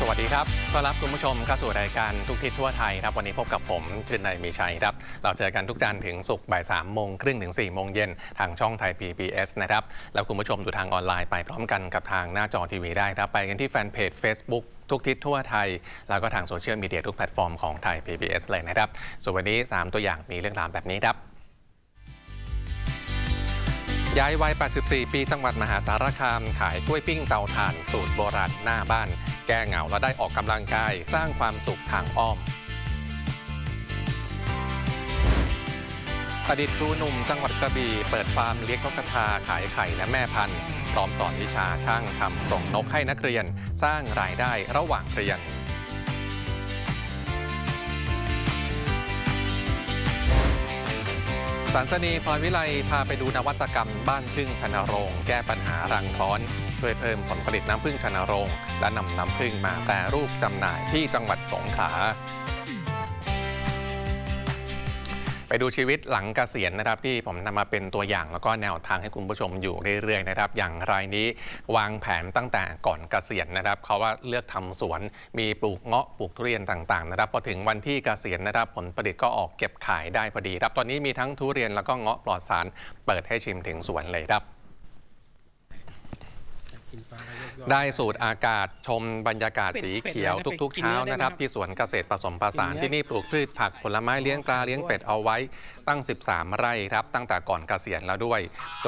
วัสดีครับต้อนรับคุณผู้ชมเข้าสู่รายการทุกทิศทั่วไทยครับวันนี้พบกับผมชื่อนายมีชัยครับเราเจอกันทุกจันทร์ถึงศุกร์บ่าย3:30ถึง4 โมงเย็นทางช่องไทย PBS นะครับแล้วคุณผู้ชมดูทางออนไลน์ไปพร้อมกันกับทางหน้าจอทีวีได้ครับไปกันที่แฟนเพจ Facebook ทุกทิศทั่วไทยแล้วก็ทางโซเชียลมีเดียทุกแพลตฟอร์มของไทย PBS เลยนะครับส่วนวันนี้3ตัวอย่างมีเรื่องราวแบบนี้ครับยายวัย 84 ปีจังหวัดมหาสารคามขายกล้วยปิ้งเตาถ่านสูตรโบราณหน้าบ้านแก้เหงาและได้ออกกำลังกายสร้างความสุขทางอ้อมอดีตครูหนุ่มจังหวัดกระบี่เปิดฟาร์มเลี้ยงนกกระทาขายไข่และแม่พันธุ์พร้อมสอนวิชาช่างทำกรงนกให้นักเรียนสร้างรายได้ระหว่างเรียนศาลสนีพรวิไลพาไปดูนวัตกรรมบ้านผึ้งชนโรงแก้ปัญหารังร้อนช่วยเพิ่มผลผลิตน้ำผึ้งชนโรงและนำน้ำผึ้งมาแปรรูปจำหน่ายที่จังหวัดสงขลาไปดูชีวิตหลังเกษียณนะครับที่ผมนำมาเป็นตัวอย่างแล้วก็แนวทางให้คุณผู้ชมอยู่เรื่อยๆนะครับอย่างรายนี้วางแผนตั้งแต่ก่อนเกษียณนะครับเขาว่าเลือกทำสวนมีปลูกเงาะปลูกทุเรียนต่างๆนะครับพอถึงวันที่เกษียณนะครับผลผลิตก็ออกเก็บขายได้พอดีครับตอนนี้มีทั้งทุเรียนแล้วก็เงาะปลอดสารเปิดให้ชิมถึงสวนเลยครับได้สูตรอากาศชมบรรยากาศสีเขียวทุกๆเช้านะครับที่สวนเกษตรผสมผสานที่นี่ปลูกพืชผักผลไม้เลี้ยงปลาเลี้ยงเป็ดเอาไว้ตั้ง13 ไร่ครับตั้งแต่ก่อนเกษียณแล้วด้วย